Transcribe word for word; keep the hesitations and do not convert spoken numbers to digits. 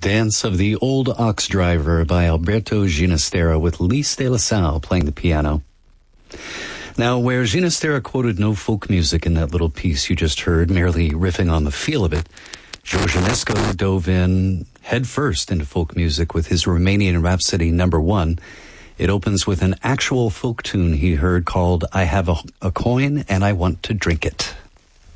Dance of the Old Ox Driver by Alberto Ginastera with Lys de la Salle playing the piano. Now, where Ginastera quoted no folk music in that little piece you just heard, merely riffing on the feel of it, George Enesco dove in head first into folk music with his Romanian Rhapsody number one. It opens with an actual folk tune he heard called I Have a, a Coin and I Want to Drink It.